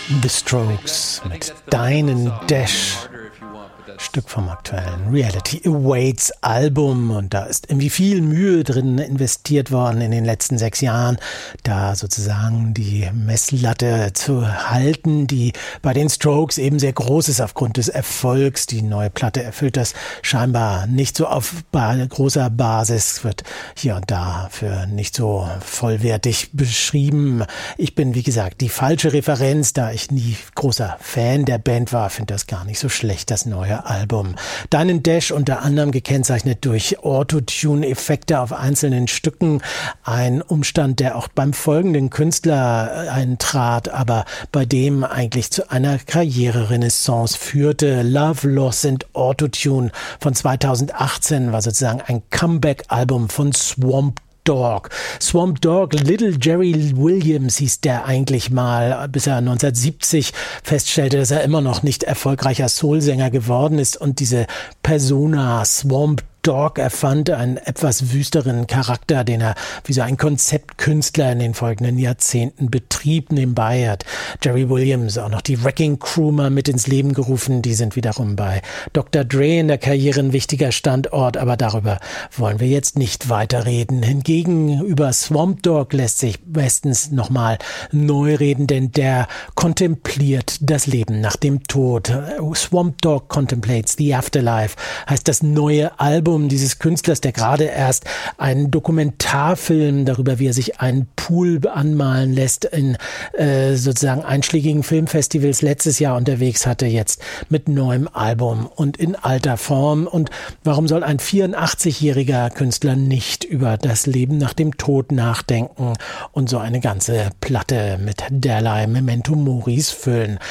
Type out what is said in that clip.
The Strokes mit Deinen Dash, Stück vom aktuellen Reality Awaits Album, und da ist irgendwie viel Mühe drin investiert worden in den letzten 6 Jahren, da sozusagen die Messlatte zu halten, die bei den Strokes eben sehr groß ist aufgrund des Erfolgs. Die neue Platte erfüllt das scheinbar nicht so auf großer Basis, wird hier und da für nicht so vollwertig beschrieben. Ich bin, wie gesagt, die falsche Referenz, da ich nie großer Fan der Band war, finde das gar nicht so schlecht, das neue Album. Deinen Dash unter anderem gekennzeichnet durch Autotune-Effekte auf einzelnen Stücken. Ein Umstand, der auch beim folgenden Künstler eintrat, aber bei dem eigentlich zu einer Karriererenaissance führte. Love, Loss and Autotune von 2018 war sozusagen ein Comeback-Album von Swamp Dogg. Swamp Dogg, Little Jerry Williams hieß der eigentlich mal, bis er 1970 feststellte, dass er immer noch nicht erfolgreicher Soulsänger geworden ist und diese Persona Swamp Dogg erfand, einen etwas wüsteren Charakter, den er wie so ein Konzeptkünstler in den folgenden Jahrzehnten betrieb. Nebenbei hat Jerry Williams auch noch die Wrecking Crew mal mit ins Leben gerufen. Die sind wiederum bei Dr. Dre in der Karriere ein wichtiger Standort, aber darüber wollen wir jetzt nicht weiterreden. Hingegen über Swamp Dogg lässt sich bestens nochmal neu reden, denn der kontempliert das Leben nach dem Tod. Swamp Dogg Contemplates the Afterlife heißt das neue Album dieses Künstlers, der gerade erst einen Dokumentarfilm darüber, wie er sich einen Pool anmalen lässt, in sozusagen einschlägigen Filmfestivals letztes Jahr unterwegs hatte, jetzt mit neuem Album und in alter Form. Und warum soll ein 84-jähriger Künstler nicht über das Leben nach dem Tod nachdenken und so eine ganze Platte mit derlei Memento Moris füllen?